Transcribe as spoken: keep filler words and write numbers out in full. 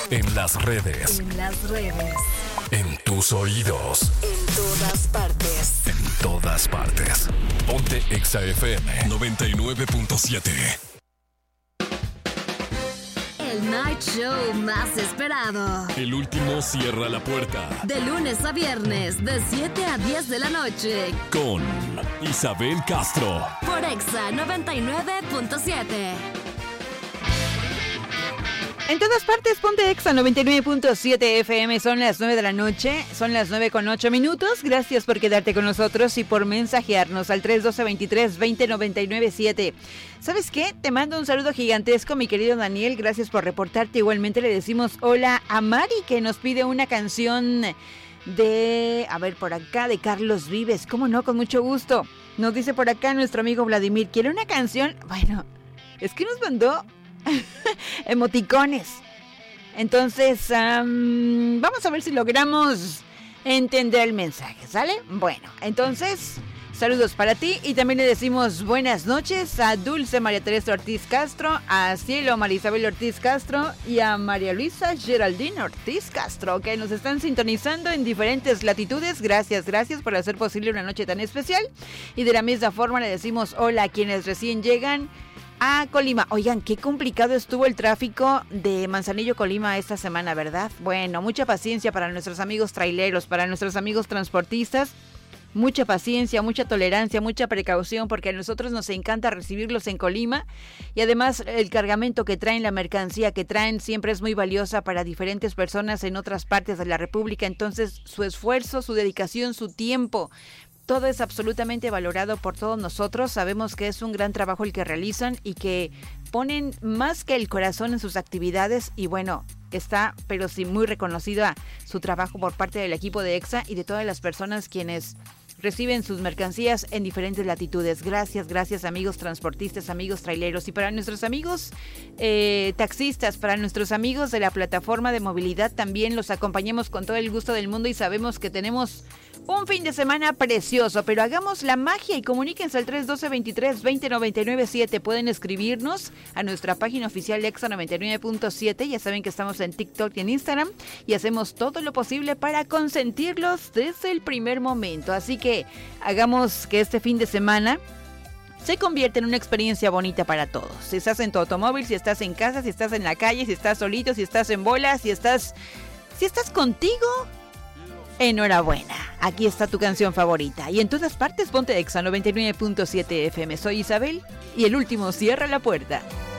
En las redes. En las redes. En tus oídos. En todas partes. En todas partes. Ponte Exa F M noventa y nueve punto siete. El night show más esperado. El último cierra la puerta. De lunes a viernes, de siete a diez de la noche. Con Isabel Castro. Por Exa noventa y nueve punto siete. En todas partes, ponte Exa noventa y nueve punto siete F M. Son las nueve de la noche, son las nueve con ocho minutos. Gracias por quedarte con nosotros y por mensajearnos al tres doce veintitrés veinte noventa y nueve siete. ¿Sabes qué? Te mando un saludo gigantesco, mi querido Daniel. Gracias por reportarte. Igualmente le decimos hola a Mari, que nos pide una canción de... A ver, por acá, de Carlos Vives. ¿Cómo no? Con mucho gusto. Nos dice por acá nuestro amigo Vladimir. ¿Quiere una canción? Bueno, es que nos mandó... emoticones. Entonces, um, vamos a ver si logramos entender el mensaje, ¿sale? Bueno, entonces, saludos para ti y también le decimos buenas noches a Dulce María Teresa Ortiz Castro, a Cielo María Isabel Ortiz Castro y a María Luisa Geraldine Ortiz Castro, que nos están sintonizando en diferentes latitudes. Gracias, gracias por hacer posible una noche tan especial. Y de la misma forma le decimos hola a quienes recién llegan a Colima. Oigan, qué complicado estuvo el tráfico de Manzanillo, Colima esta semana, ¿verdad? Bueno, mucha paciencia para nuestros amigos traileros, para nuestros amigos transportistas. Mucha paciencia, mucha tolerancia, mucha precaución, porque a nosotros nos encanta recibirlos en Colima. Y además el cargamento que traen, la mercancía que traen, siempre es muy valiosa para diferentes personas en otras partes de la República. Entonces, su esfuerzo, su dedicación, su tiempo... todo es absolutamente valorado por todos nosotros. Sabemos que es un gran trabajo el que realizan y que ponen más que el corazón en sus actividades. Y bueno, está, pero sí, muy reconocida su trabajo por parte del equipo de Exa y de todas las personas quienes reciben sus mercancías en diferentes latitudes. Gracias, gracias amigos transportistas, amigos traileros y para nuestros amigos eh, taxistas, para nuestros amigos de la plataforma de movilidad también los acompañamos con todo el gusto del mundo y sabemos que tenemos un fin de semana precioso, pero hagamos la magia y comuníquense al tres doce veintitrés veinte noventa y nueve siete. Pueden escribirnos a nuestra página oficial Exa noventa y nueve punto siete. Ya saben que estamos en TikTok y en Instagram y hacemos todo lo posible para consentirlos desde el primer momento. Así que hagamos que este fin de semana se convierta en una experiencia bonita para todos. Si estás en tu automóvil, si estás en casa, si estás en la calle, si estás solito, si estás en bola, si estás, si estás contigo... enhorabuena, aquí está tu canción favorita. Y en todas partes ponte Exa noventa y nueve punto siete F M. Soy Isabel y el último cierra la puerta.